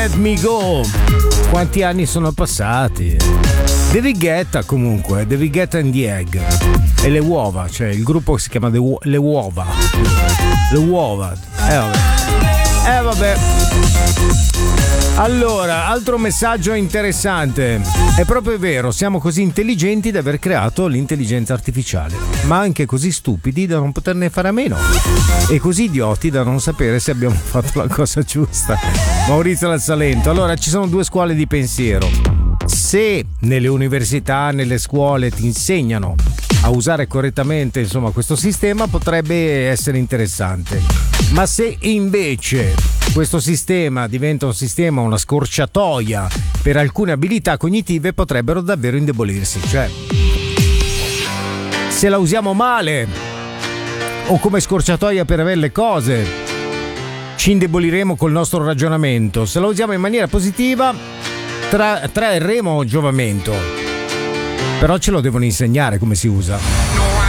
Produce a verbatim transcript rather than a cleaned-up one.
Let Me Go. Quanti anni sono passati? David Guetta comunque, David Guetta and the Egg. E le uova, cioè il gruppo si chiama The Uo- Le Uova. Le Uova. Eh vabbè. Eh vabbè. Allora, altro messaggio interessante. È proprio vero, siamo così intelligenti da aver creato l'intelligenza artificiale, ma anche così stupidi da non poterne fare a meno e così idioti da non sapere se abbiamo fatto la cosa giusta. Maurizio Dal Salento. Allora, ci sono due scuole di pensiero. Se nelle università, nelle scuole ti insegnano a usare correttamente, insomma, questo sistema, potrebbe essere interessante. Ma se invece questo sistema diventa un sistema, una scorciatoia per alcune abilità cognitive, potrebbero davvero indebolirsi. Cioè, se la usiamo male o come scorciatoia per avere le cose, ci indeboliremo col nostro ragionamento. Se la usiamo in maniera positiva, tra- trarremo giovamento. Però ce lo devono insegnare come si usa.